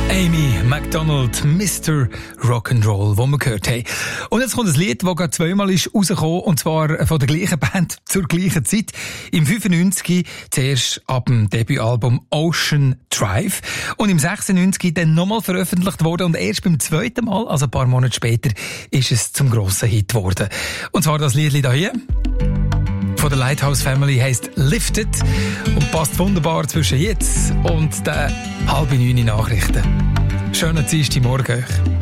Amy MacDonald, Mr. Rock'n'Roll, das wir gehört haben. Und jetzt kommt ein Lied, das gerade zweimal ist rausgekommen, und zwar von der gleichen Band zur gleichen Zeit. Im 95 zuerst ab dem Debütalbum Ocean Drive und im 96 dann nochmal veröffentlicht worden und erst beim zweiten Mal, also ein paar Monate später, ist es zum grossen Hit geworden. Und zwar das Lied hier von der Lighthouse Family heisst Lifted und passt wunderbar zwischen jetzt und den 8:30 Nachrichten. Schönen Dienstagmorgen euch.